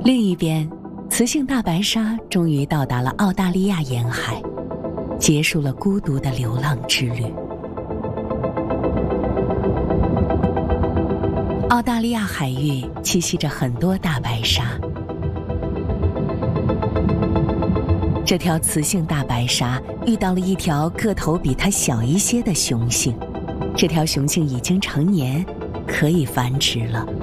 另一边，雌性大白鲨终于到达了澳大利亚沿海，结束了孤独的流浪之旅。澳大利亚海域栖息着很多大白鲨。这条雌性大白鲨遇到了一条个头比它小一些的雄性，这条雄性已经成年，可以繁殖了。